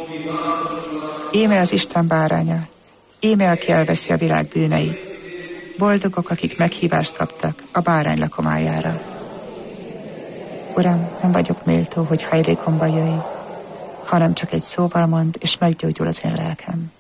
Íme az Isten báránya, íme, aki elveszi a világ bűneit. Boldogok, akik meghívást kaptak a bárány lakomájára. Uram, nem vagyok méltó, hogy hajlékomba jöjj, hanem csak egy szóval mondd, és meggyógyul az én lelkem.